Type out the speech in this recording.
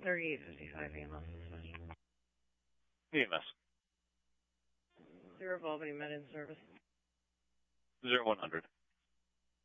3855 EMS dispatch. EMS. Zero Albany Med in service. 0100.